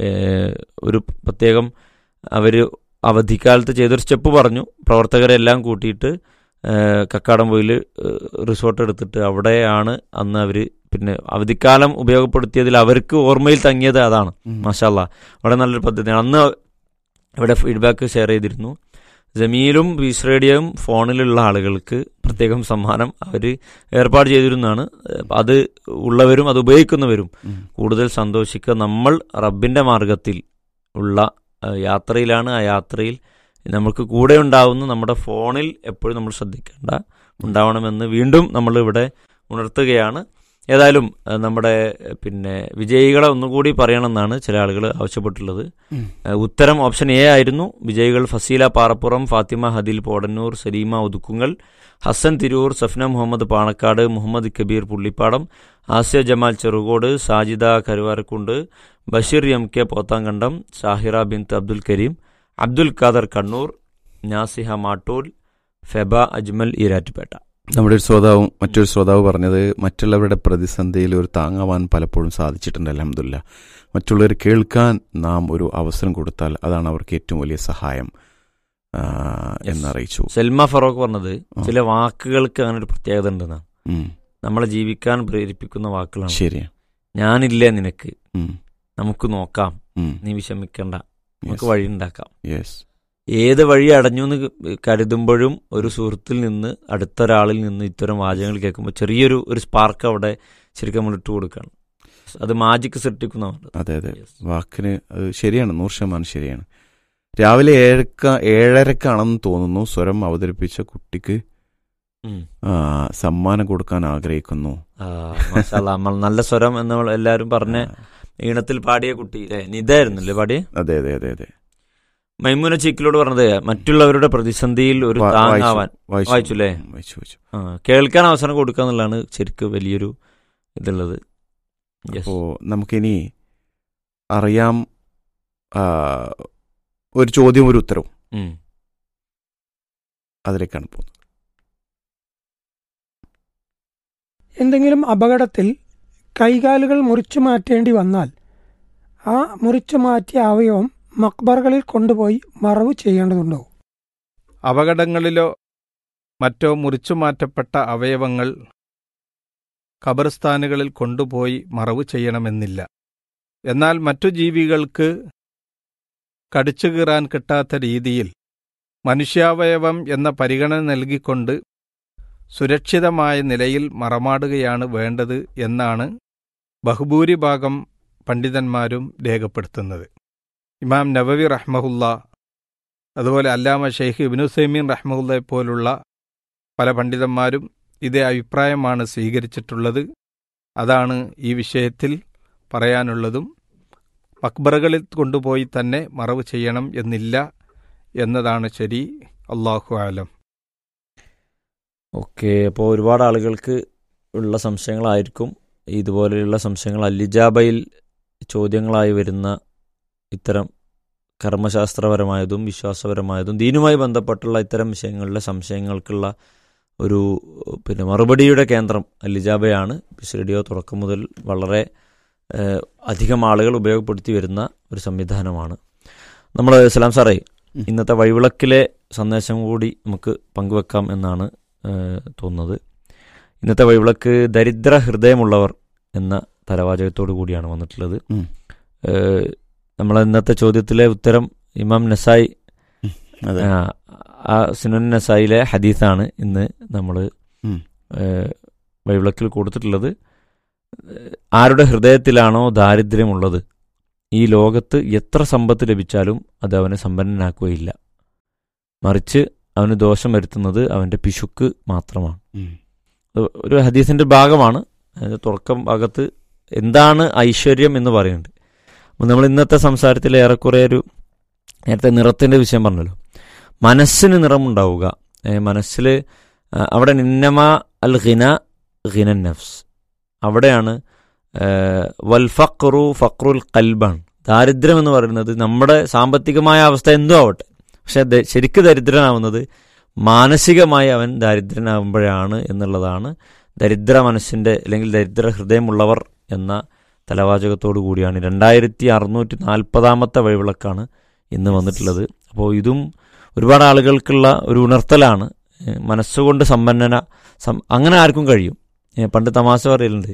ഒരു പ്രത്യേകം അവർ അവധിക്കാലത്ത് ചെയ്തൊരു സ്റ്റെപ്പ് പറഞ്ഞു. പ്രവർത്തകരെല്ലാം കൂട്ടിയിട്ട് കക്കാടംപൊയിൽ റിസോർട്ട് എടുത്തിട്ട് അവിടെയാണ് അന്ന് അവർ പിന്നെ അവധിക്കാലം ഉപയോഗപ്പെടുത്തിയതിൽ അവർക്ക് ഓർമ്മയിൽ തങ്ങിയത് അതാണ്. മാഷാ അല്ലാഹ്, വളരെ നല്ലൊരു പദ്ധതിയാണ്. അന്ന് ഇവിടെ ഫീഡ്ബാക്ക് ഷെയർ ചെയ്തിരുന്നു. ജമീലും പീസ് റേഡിയോയും ഫോണിലുള്ള ആളുകൾക്ക് പ്രത്യേകം സമ്മാനം അവർ ഏർപ്പാട് ചെയ്തിരുന്നതാണ്. അത് ഉള്ളവരും അത് ഉപയോഗിക്കുന്നവരും കൂടുതൽ സന്തോഷിക്കുക. നമ്മൾ റബ്ബിൻ്റെ മാർഗത്തിൽ ഉള്ള യാത്രയിലാണ്. ആ യാത്രയിൽ നമുക്ക് കൂടെ ഉണ്ടാവുന്ന നമ്മുടെ ഫോണിൽ എപ്പോഴും നമ്മൾ ശ്രദ്ധിക്കേണ്ട ഉണ്ടാവണമെന്ന് വീണ്ടും നമ്മൾ ഇവിടെ ഉണർത്തുകയാണ്. ഏതായാലും നമ്മുടെ പിന്നെ വിജയികളെ ഒന്നുകൂടി പറയണമെന്നാണ് ചില ആളുകൾ ആവശ്യപ്പെട്ടുള്ളത്. ഉത്തരം ഓപ്ഷൻ എ ആയിരുന്നു. വിജയികൾ ഫസീല പാറപ്പുറം, Fathima ഹദിൽ Podanur, Saleema Othukkungal, Hasan Tirur, Safna Muhammad Panakkad, Muhammad Kabir Pullippadam, Asiya Jamal Cherukode, Sajida Karuvarakundu, Basheer M K Pothankandam, Shahira ബിൻത്ത് Abdul Kareem, Abdul Khader Kannur, Nasiha Mattool, Feba Ajmal Erattupetta. നമ്മുടെ ഒരു ശ്രോതാവും മറ്റൊരു ശ്രോതാവ് പറഞ്ഞത് മറ്റുള്ളവരുടെ പ്രതിസന്ധിയിൽ ഒരു താങ്ങാവാൻ പലപ്പോഴും സാധിച്ചിട്ടുണ്ട്. അൽഹംദുലില്ലാഹ്. മറ്റുള്ളവർ കേൾക്കാൻ നാം ഒരു അവസരം കൊടുത്താൽ അതാണ് അവർക്ക് ഏറ്റവും വലിയ സഹായം എന്നറിയിച്ചു. സൽമ ഫറോക്ക് പറഞ്ഞത് ചില വാക്കുകൾക്ക് അങ്ങനെ ഒരു പ്രത്യേകത ഉണ്ടെന്നാണ്. നമ്മളെ ജീവിക്കാൻ പ്രേരിപ്പിക്കുന്ന വാക്കുകളാണ്. ശരിയാണ്. ഞാനില്ലേ നിനക്ക്, നമുക്ക് നോക്കാം, നീ വിഷമിക്കണ്ട, നമുക്ക് വഴി ഉണ്ടാക്കാം. ഏത് വഴി അടഞ്ഞു എന്ന് കരുതുമ്പോഴും ഒരു സുഹൃത്തിൽ നിന്ന് അടുത്തൊരാളിൽ നിന്ന് ഇത്തരം വാചകങ്ങൾ കേൾക്കുമ്പോൾ ചെറിയൊരു ഒരു സ്പാർക്ക് അവിടെ ശരിക്കും നമ്മൾ ഇട്ട് കൊടുക്കുകയാണ്. അത് മാജിക് സൃഷ്ടിക്കുന്നതാണ്. അതെ അതെ, വാക്കിന് അത് ശരിയാണ്, നൂറ് ശതമാനം ശരിയാണ്. രാവിലെ ഏഴക്ക ഏഴരക്കാണെന്ന് തോന്നുന്നു സ്വരം അവതരിപ്പിച്ച കുട്ടിക്ക് സമ്മാനം കൊടുക്കാൻ ആഗ്രഹിക്കുന്നു. നല്ല സ്വരം എന്ന് എല്ലാവരും പറഞ്ഞ ഈണത്തിൽ പാടിയ കുട്ടി നിതായിരുന്നല്ലേ പാടിയ? അതെ അതെ അതെ അതെ. മൈമൂന ചീക്കിലോട് പറഞ്ഞത് മറ്റുള്ളവരുടെ പ്രതിസന്ധിയിൽ ഒരു താങ്ങാവാൻ വായിച്ചുല്ലേ, കേൾക്കാൻ അവസരം കൊടുക്കുക എന്നുള്ളതാണ് ശരിക്കും വലിയൊരു ഇതുള്ളത്. അപ്പോ നമുക്കിനി അറിയാം ഒരു ചോദ്യം ഒരു ഉത്തരവും അതിലേക്കാണ് പോകുന്നത്. എന്തെങ്കിലും അപകടത്തിൽ കൈകാലുകൾ മുറിച്ചു മാറ്റേണ്ടി വന്നാൽ ആ മുറിച്ചു മാറ്റിയ അവയവം മക്ബറകളിൽ കൊണ്ടുപോയി മറവ് ചെയ്യേണ്ടതുണ്ടോ? അപകടങ്ങളിലോ മറ്റോ മുറിച്ചു മാറ്റപ്പെട്ട അവയവങ്ങൾ ഖബർസ്ഥാനുകളിൽ കൊണ്ടുപോയി മറവ് ചെയ്യണമെന്നില്ല. എന്നാൽ മറ്റു ജീവികൾക്ക് കടിച്ചുകീറാൻ കിട്ടാത്ത രീതിയിൽ മനുഷ്യാവയവം എന്ന പരിഗണന നൽകിക്കൊണ്ട് സുരക്ഷിതമായ നിലയിൽ മറമാടുകയാണ് വേണ്ടത് എന്നാണ് ബഹുഭൂരിഭാഗം പണ്ഡിതന്മാരും രേഖപ്പെടുത്തുന്നത്. ഇമാം നവവി റഹ്മഹുല്ല, അതുപോലെ അല്ലാമ ഷെയ്ഖ് ഇബ്നു ഉസൈമീൻ റഹ്മഹുല്ലയെ പോലുള്ള പല പണ്ഡിതന്മാരും ഇതേ അഭിപ്രായമാണ് സ്വീകരിച്ചിട്ടുള്ളത്. അതാണ് ഈ വിഷയത്തിൽ പറയാനുള്ളതും. മക്ബറകളിൽ കൊണ്ടുപോയി തന്നെ മറവ് ചെയ്യണം എന്നില്ല എന്നതാണ് ശരി. അല്ലാഹു അലം. ഓക്കെ, അപ്പോൾ ഒരുപാട് ആളുകൾക്ക് ഉള്ള സംശയങ്ങളായിരിക്കും ഇതുപോലെയുള്ള സംശയങ്ങൾ. അല്ലിജാബയിൽ ചോദ്യങ്ങളായി വരുന്ന ഇത്തരം കർമ്മശാസ്ത്രപരമായതും വിശ്വാസപരമായതും ദീനുമായി ബന്ധപ്പെട്ടുള്ള ഇത്തരം വിഷയങ്ങളിലെ സംശയങ്ങൾക്കുള്ള ഒരു പിന്നെ മറുപടിയുടെ കേന്ദ്രം അല്ലിജാബയാണ്. പീസ് റേഡിയോ തുടക്കം മുതൽ വളരെ ഏഹ്, അധികം ആളുകൾ ഉപയോഗപ്പെടുത്തി വരുന്ന ഒരു സംവിധാനമാണ്. നമ്മൾ സലാം സാറേ, ഇന്നത്തെ വഴിവിളക്കിലെ സന്ദേശം കൂടി നമുക്ക് പങ്കുവെക്കാം എന്നാണ് ഏഹ്, തോന്നുന്നത്. ഇന്നത്തെ വഴിവിളക്ക് ദരിദ്ര ഹൃദയമുള്ളവർ എന്ന തലവാചകത്തോടു കൂടിയാണ് വന്നിട്ടുള്ളത്. ഉം. ഏഹ്, നമ്മളെ ഇന്നത്തെ ചോദ്യത്തിലെ ഉത്തരം ഇമാം നസായി, അതെ. ആ, ആ സുനൻ നസായിലെ ഹദീസാണ് ഇന്ന് നമ്മൾ ഉം. വഴിവിളക്കിൽ കൊടുത്തിട്ടുള്ളത്. ഏഹ്, ആരുടെ ഹൃദയത്തിലാണോ ദാരിദ്ര്യമുള്ളത്, ഈ ലോകത്ത് എത്ര സമ്പത്ത് ലഭിച്ചാലും അത് അവനെ സമ്പന്നനാക്കുകയില്ല. മറിച്ച് അവന് ദോഷം വരുത്തുന്നത് അവൻ്റെ പിശുക്ക് മാത്രമാണ്. ഉം. അത് ഒരു ഹദീസിൻ്റെ ഭാഗമാണ്. അതിൻ്റെ തുടക്കം ഭാഗത്ത് എന്താണ് ഐശ്വര്യം എന്ന് പറയുന്നുണ്ട്. അപ്പോൾ നമ്മൾ ഇന്നത്തെ സംസാരത്തിൽ ഏറെക്കുറെ ഒരു നേരത്തെ നിറത്തിൻ്റെ വിഷയം പറഞ്ഞല്ലോ, മനസ്സിന് നിറമുണ്ടാവുക. മനസ്സിൽ അവിടെ നിന്നമ അൽ ഖിന ഖിനൻ നഫ്സ്, അവിടെയാണ് വൽ ഫഖ്റു ഫഖ്റുൽ ഖൽബാണ്. ദാരിദ്ര്യം എന്ന് പറയുന്നത് നമ്മുടെ സാമ്പത്തികമായ അവസ്ഥ എന്തോ ആവട്ടെ, പക്ഷെ ശരിക്ക് ദരിദ്രനാവുന്നത് മാനസികമായി അവൻ ദരിദ്രനാവുമ്പോഴാണ് എന്നുള്ളതാണ് ദരിദ്ര മനസ്സിൻ്റെ അല്ലെങ്കിൽ ദരിദ്ര ഹൃദയമുള്ളവർ എന്ന തലവാചകത്തോടു കൂടിയാണ് രണ്ടായിരത്തി അറുന്നൂറ്റി നാൽപ്പതാമത്തെ വഴിവിളക്കാണ് ഇന്ന് വന്നിട്ടുള്ളത്. അപ്പോൾ ഇതും ഒരുപാട് ആളുകൾക്കുള്ള ഒരു ഉണർത്തലാണ്. മനസ്സുകൊണ്ട് സമ്പന്നന അങ്ങനെ ആർക്കും കഴിയും. പണ്ട് തമാശ പറയലുണ്ട്,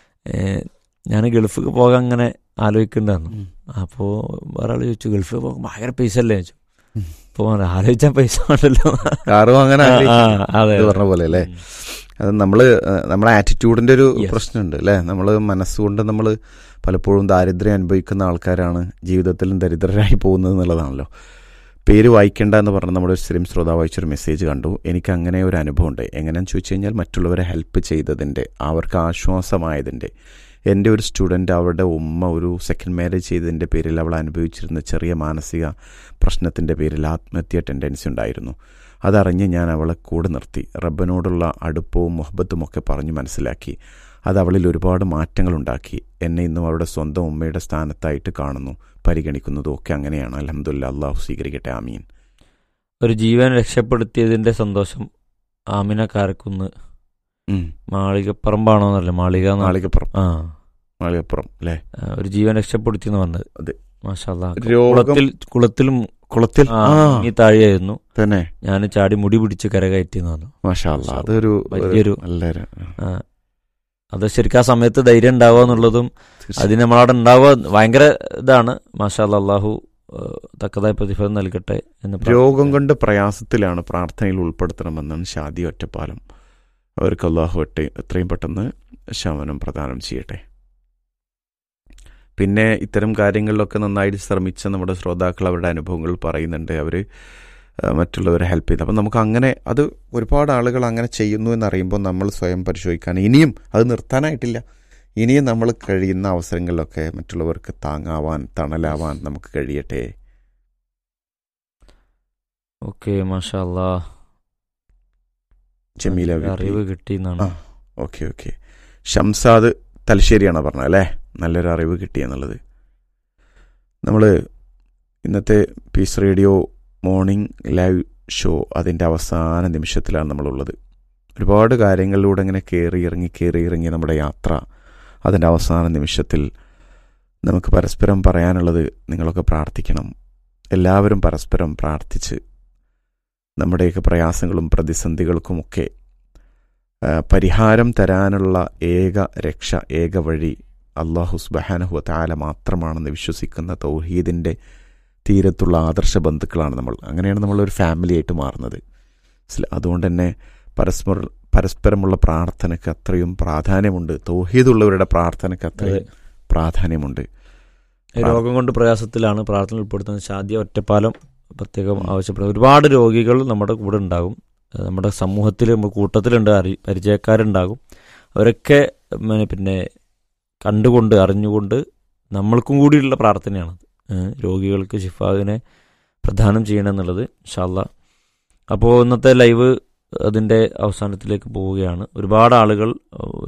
ഞാൻ ഗൾഫിൽ പോകാൻ അങ്ങനെ ആലോചിക്കുന്നുണ്ടായിരുന്നു. അപ്പോൾ വേറെ ആൾ ചോദിച്ചു, ഗൾഫിൽ പോകാൻ ഭയങ്കര പൈസ അല്ലേ ചോദിച്ചു. അപ്പോൾ ആലോചിച്ചാൽ പൈസ ഉണ്ടല്ലോ. കാറും അങ്ങനെ അതെ പറഞ്ഞ പോലെ അല്ലേ. അത് നമ്മള് നമ്മുടെ ആറ്റിറ്റ്യൂഡിന്റെ ഒരു പ്രശ്നമുണ്ട് അല്ലേ. നമ്മൾ മനസ്സുകൊണ്ട് നമ്മൾ പലപ്പോഴും ദാരിദ്ര്യം അനുഭവിക്കുന്ന ആൾക്കാരാണ് ജീവിതത്തിലും ദരിദ്രരായി പോകുന്നത് എന്നുള്ളതാണല്ലോ. പേര് വായിക്കേണ്ട എന്ന് പറഞ്ഞ് നമ്മുടെ ഒരു സ്ഥിരം ശ്രോതാവ് വായിച്ചൊരു മെസ്സേജ് കണ്ടു. എനിക്ക് അങ്ങനെ ഒരു അനുഭവം ഉണ്ട്. എങ്ങനെയാണെന്ന് ചോദിച്ചു കഴിഞ്ഞാൽ മറ്റുള്ളവരെ ഹെൽപ്പ് ചെയ്തതിൻ്റെ, അവർക്ക് ആശ്വാസമായതിൻ്റെ. എൻ്റെ ഒരു സ്റ്റുഡൻറ്റ്, അവരുടെ ഉമ്മ ഒരു സെക്കൻഡ് മാരേജ് ചെയ്തതിൻ്റെ പേരിൽ അവൾ അനുഭവിച്ചിരുന്ന ചെറിയ മാനസിക പ്രശ്നത്തിൻ്റെ പേരിൽ ആത്മഹത്യ ടെൻഡൻസി ഉണ്ടായിരുന്നു. അതറിഞ്ഞ് ഞാൻ അവളെ കൂടെ നിർത്തി. റബ്ബിനോടുള്ള അടുപ്പവും മുഹബത്തും ഒക്കെ പറഞ്ഞ് മനസ്സിലാക്കി. അത് അവളിൽ ഒരുപാട് മാറ്റങ്ങളുണ്ടാക്കി. എന്നെ ഇന്നും അവരുടെ സ്വന്തം ഉമ്മയുടെ സ്ഥാനത്തായിട്ട് കാണുന്നു, പരിഗണിക്കുന്നതും ഒക്കെ അങ്ങനെയാണ്. അൽഹംദുലില്ലാ, അള്ളാഹു സ്വീകരിക്കട്ടെ, ആമീൻ. ഒരു ജീവൻ രക്ഷപ്പെടുത്തിയതിൻ്റെ സന്തോഷം ആമിന കാരക്കുന്ന് മാളികപ്പറമ്പാണോ എന്നല്ല, മാളിക മാളികപ്പുറം ആ മാളികപ്പുറം അല്ലേ, ഒരു ജീവൻ രക്ഷപ്പെടുത്തി എന്ന് പറഞ്ഞത്. അതെ, മാഷാ അല്ലാഹ്. രോഗം കുളത്തിൽ കുളത്തിലും കുളത്തിൽ ഈ താഴെയായിരുന്നു തന്നെ ഞാൻ ചാടി മുടി പിടിച്ച് കരകയറ്റിന്ന് പറഞ്ഞു. മാഷാ അല്ലാഹ്. അതൊരു വലിയൊരു നല്ലൊരു, അത് ശരിക്കും ആ സമയത്ത് ധൈര്യം ഉണ്ടാവുക എന്നുള്ളതും അതിന് നമ്മളവിടെ ഉണ്ടാവുക ഭയങ്കര ഇതാണ്. മാഷാ അല്ലാഹ്, അല്ലാഹു തക്കതായ പ്രതിഫലം നൽകട്ടെ എന്ന്. രോഗം കൊണ്ട് പ്രയാസത്തിലാണ്, പ്രാർത്ഥനയിൽ ഉൾപ്പെടുത്തണമെന്നാണ് ഷാദി ഒറ്റപ്പാലം. അവർക്ക് അല്ലാഹു ഒട്ടെ എത്രയും പെട്ടെന്ന് ശമനം പ്രദാനം ചെയ്യട്ടെ. പിന്നെ ഇത്തരം കാര്യങ്ങളിലൊക്കെ നന്നായിട്ട് ശ്രമിച്ച നമ്മുടെ ശ്രോതാക്കൾ അവരുടെ അനുഭവങ്ങൾ പറയുന്നുണ്ട്. അവർ മറ്റുള്ളവരെ ഹെൽപ്പ് ചെയ്യുന്നത്. അപ്പം നമുക്ക് അങ്ങനെ അത് ഒരുപാട് ആളുകൾ അങ്ങനെ ചെയ്യുന്നു എന്നറിയുമ്പോൾ നമ്മൾ സ്വയം പരിശോധിക്കാൻ, ഇനിയും അത് നിർത്താനായിട്ടില്ല, ഇനിയും നമ്മൾ കഴിയുന്ന അവസരങ്ങളിലൊക്കെ മറ്റുള്ളവർക്ക് താങ്ങാവാൻ, തണലാവാൻ നമുക്ക് കഴിയട്ടെ. ഓക്കെ, മാഷാ അല്ലാഹ്. ജമീല അറിവ് കിട്ടി എന്നാണ്. Okay okay. ഷംസാദ് തലശ്ശേരിയാണോ പറഞ്ഞത് അല്ലേ? നല്ലൊരു അറിവ് കിട്ടിയെന്നുള്ളത്. നമ്മൾ ഇന്നത്തെ piece radio morning live show അതിൻ്റെ അവസാന നിമിഷത്തിലാണ് നമ്മളുള്ളത്. ഒരുപാട് കാര്യങ്ങളിലൂടെ ഇങ്ങനെ കയറി ഇറങ്ങി കയറി ഇറങ്ങി നമ്മുടെ യാത്ര അതിൻ്റെ അവസാന നിമിഷത്തിൽ നമുക്ക് പരസ്പരം പറയാനുള്ളത്, നിങ്ങളൊക്കെ പ്രാർത്ഥിക്കണം. എല്ലാവരും പരസ്പരം പ്രാർത്ഥിച്ച് നമ്മുടെയൊക്കെ പ്രയാസങ്ങളും പ്രതിസന്ധികൾക്കുമൊക്കെ പരിഹാരം തരാനുള്ള ഏക രക്ഷ, ഏക വഴി അല്ലാഹു സുബ്ഹാനഹു വ തആല മാത്രമാണെന്ന് വിശ്വസിക്കുന്ന തൗഹീദിൻ്റെ തീരത്തുള്ള ആദർശ ബന്ധുക്കളാണ് നമ്മൾ. അങ്ങനെയാണ് നമ്മളൊരു ഫാമിലിയായിട്ട് മാറുന്നത്. അതുകൊണ്ട് തന്നെ പരസ്പര പരസ്പരമുള്ള പ്രാർത്ഥനയ്ക്ക് അത്രയും പ്രാധാന്യമുണ്ട്. തൗഹീദുള്ളവരുടെ പ്രാർത്ഥനയ്ക്ക് അത്രയും പ്രാധാന്യമുണ്ട്. രോഗം കൊണ്ട് പ്രയാസത്തിലാണ് പ്രാർത്ഥന ഉൾപ്പെടുത്തുന്നത്. ഷാദിയ ഒറ്റപ്പാലം പ്രത്യേകം ആവശ്യപ്പെടുന്നത്. ഒരുപാട് രോഗികൾ നമ്മുടെ കൂടെ ഉണ്ടാകും, നമ്മുടെ സമൂഹത്തിൽ കൂട്ടത്തിലുണ്ട്, അറി പരിചയക്കാരുണ്ടാകും. അവരൊക്കെ പിന്നെ കണ്ടുകൊണ്ട് അറിഞ്ഞുകൊണ്ട് നമ്മൾക്കും കൂടിയുള്ള പ്രാർത്ഥനയാണത്. രോഗികൾക്ക് ശിഫാവിനെ പ്രദാനം ചെയ്യണം എന്നുള്ളത് ഇൻഷാ അല്ലാഹ്. അപ്പോൾ ഇന്നത്തെ ലൈവ് അതിൻ്റെ അവസാനത്തിലേക്ക് പോവുകയാണ്. ഒരുപാട് ആളുകൾ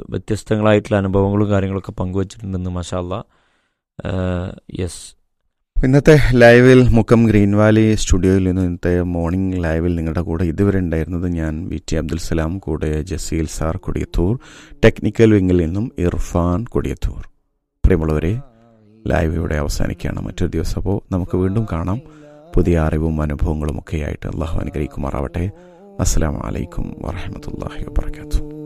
വ്യത്യസ്തങ്ങളായിട്ടുള്ള അനുഭവങ്ങളും കാര്യങ്ങളൊക്കെ പങ്കുവച്ചിട്ടുണ്ടെന്ന് മാഷാ അല്ലാഹ്. യെസ്, ഇന്നത്തെ ലൈവിൽ മുക്കം ഗ്രീൻ വാലി സ്റ്റുഡിയോയിൽ നിന്ന് ഇന്നത്തെ മോർണിംഗ് ലൈവിൽ നിങ്ങളുടെ കൂടെ ഇതുവരെ ഉണ്ടായിരുന്നത് ഞാൻ വി ടി അബ്ദുൽ സലാം, കൂടെ ജസീൽ സാർ കൊടിയത്തൂർ, ടെക്നിക്കൽ വിങ്ങിൽ നിന്നും ഇർഫാൻ കൊടിയത്തൂർ. പ്രിയമുള്ളവരെ, ലൈവ് ഇവിടെ അവസാനിക്കുകയാണ്. മറ്റൊരു ദിവസം അപ്പോൾ നമുക്ക് വീണ്ടും കാണാം, പുതിയ അറിവും അനുഭവങ്ങളും ഒക്കെയായിട്ട്. അള്ളാഹു അനുഗ്രഹിക്കുമാറാവട്ടെ. അസ്സലാമു അലൈക്കും വറഹ്മത്തുള്ളാഹി വബറകാതുഹു.